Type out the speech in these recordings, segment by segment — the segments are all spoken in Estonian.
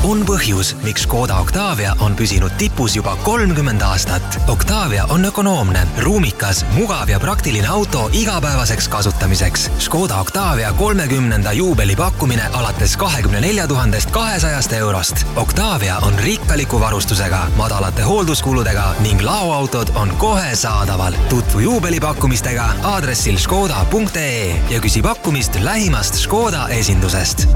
On põhjus, miks Škoda Octavia on püsinud tipus juba 30 aastat. Octavia on ökonoomne, ruumikas, mugav ja praktiline auto igapäevaseks kasutamiseks. Škoda Octavia 30. juubeli pakkumine alates 24 200 eurost. Octavia on rikkaliku varustusega, madalate hoolduskuludega ning laoautod on kohe saadaval. Tutvu juubelipakkumistega aadressil škoda.ee ja küsi pakkumist lähimast Škoda esindusest.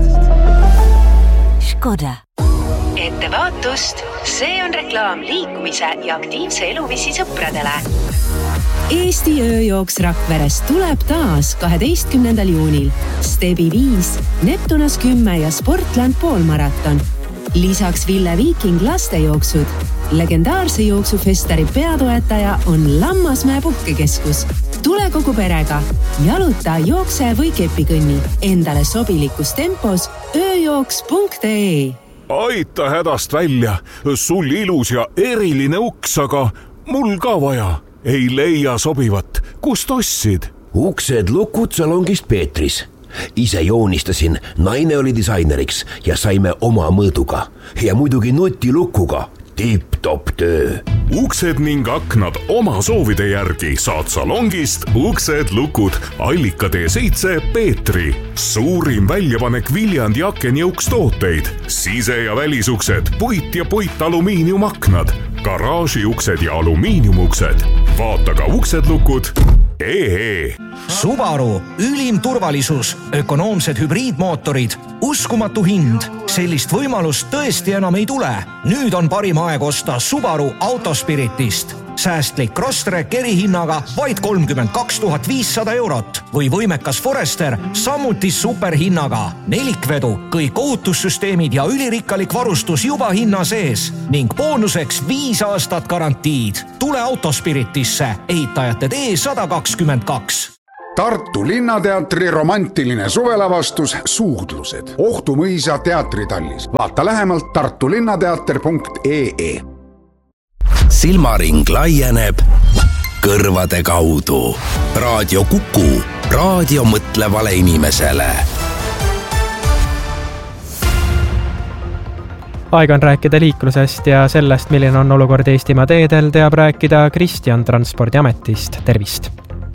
Škoda. Ettevaatust, see on reklaam liikumise ja aktiivse eluviisi sõpradele. Eesti ööjooks Rakveres tuleb taas 12. juunil. Stebi 5, Neptunas 10 ja Sportland poolmaraton. Lisaks Ville Viiking lastejooksud. Legendaarse jooksufestari peatoetaja on Lammasmäe puhkekeskus. Tule kogu perega. Jaluta, jookse või kepikõnni. Endale sobilikus tempos ööjooks.ee. Aita hädast välja. Sul ilus ja eriline uks, aga mul ka vaja. Ei leia sobivat. Kust ostsid? Uksed lukud salongist Peetris. Ise joonistasin, naine oli disaineriks ja saime oma mõõduga. Ja muidugi nutilukuga. Tipp-top töö. Uksed ning aknad oma soovide järgi saad salongist Uksed lukud Allika T7 Peetri. Suurim väljapanek Viljandi akenjõukstooteid. Sise- ja välisuksed, puit ja puitalumiiniumaknad, garaažiuksed ja alumiiniumuksed. Vaata ka Uksed lukud. Subaru, ülim turvalisus, ökonoomsed hübriidmootorid, uskumatu hind. Sellist võimalust tõesti enam ei tule. Nüüd on parim aeg osta Subaru Autospiritist. Säästlik Crosstrek erihinnaga vaid 32 500 eurot või võimekas Forester samuti superhinnaga. Nelikvedu, kõik ohutussüsteemid ja ülirikkalik varustus juba hinna sees ning boonuseks 5 aastat garantiid. Tule Autospiritisse, ehitajate tee 122. Tartu Linnateatri romantiline suvelavastus Suudlused. Ohtumõisa teatritallis. Vaata lähemalt tartulinnateater.ee. Silmaring laieneb kõrvade kaudu. Raadio Kuku, raadio mõtlevale inimesele. Aeg on rääkida liiklusest ja sellest, milline on olukord Eestimaa teedel, teab rääkida Kristjan Transpordiametist. Tervist!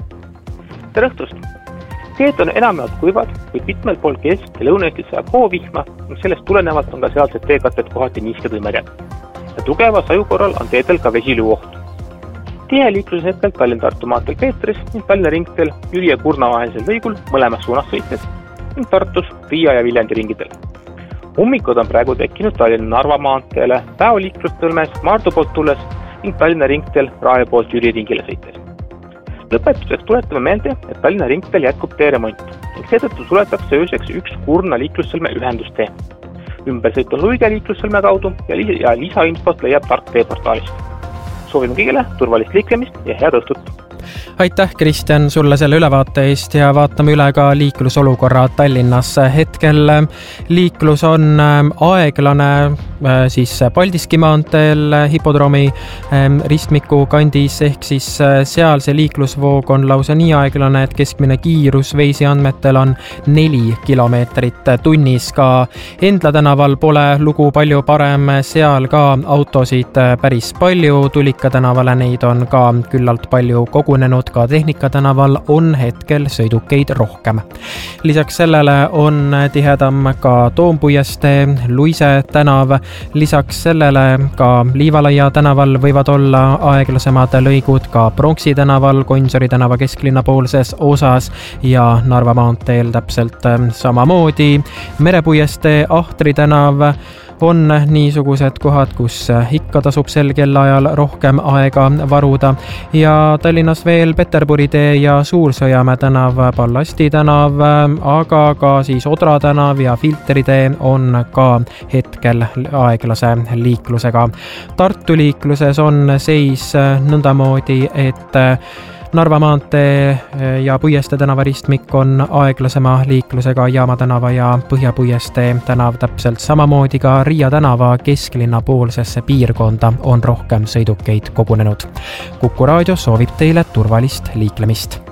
Tere õhtust! Teed on enamjaolt kuivad, kuid mitmel pool Kesk- ja Lõuna-Eestis sajab hoovihma ning sellest tulenevalt on ka sealsed teekated kohati niisked või märjad. Ja tugeva saju korral on teedel ka vesilüuoht. Tihe liiklus hetkel Tallinn-Tartu maanteel Peetris ning Tallinna ringteel Jüri ja Kurna vahelisel lõigul mõlemas suunas sõites ning Tartus Riia ja Viljandi ringidel. Ummikud on praegu tekkinud Tallinna-Narva maanteele päevaliiklust tõlmes Maardu poolt tulles ning Tallinna ringteel Rae poolt Jüri ringile sõites. Lõpetuseks tuletame meelde, et Tallinna ringteel jätkub teeremont ning seetõttu suletakse ööseks üks Kurna liiklussõlme ühendustee. Ümbersõit on Luige liiklussõlme kaudu ja lisainfot leiab Tark teeportaalist. Soovime kõigile turvalist liiklemist ja head õhtut! Aitäh, Kristjan, sulle selle ülevaate eest ja vaatame üle ka liiklusolukorra Tallinnas. Hetkel liiklus on aeglane siis Paldiski maanteel hipodroomi ristmiku kandis, ehk siis seal see liiklusvoog on lausa nii aeglane, et keskmine kiirus Veisi andmetel on 4 kilomeetrit tunnis. Ka Endla tänaval pole lugu palju parem, seal ka autosid päris palju, Tulika tänavale neid on ka küllalt palju kogunenud, ka Tehnika tänaval on hetkel sõidukeid rohkem. Lisaks sellele on tihedam ka Toompuiestee, Luise tänav, lisaks sellele ka Liivalaia tänaval võivad olla aeglasemad lõigud ka Pronksi tänaval, Gonsiori tänava kesklinna poolses osas ja Narva maanteel täpselt samamoodi. Merepuiestee, Ahtri tänav on niisugused kohad, kus ikka tasub sel kellaajal rohkem aega varuda ja Tallinnas veel Peterburi tee ja Suur-Sõjamäe tänav, Ballasti tänav, aga ka siis Odra tänav ja Filteri tee on ka hetkel aeglase liiklusega. Tartu liikluses on seis nõndamoodi, et Narva maantee ja Puiestee tänava ristmik on aeglasema liiklusega, Jaama tänava ja Põhja-Puiestee tänav täpselt samamoodi, ka Riia tänava kesklinna poolsesse piirkonda on rohkem sõidukeid kogunenud. Kuku raadio soovib teile turvalist liiklemist.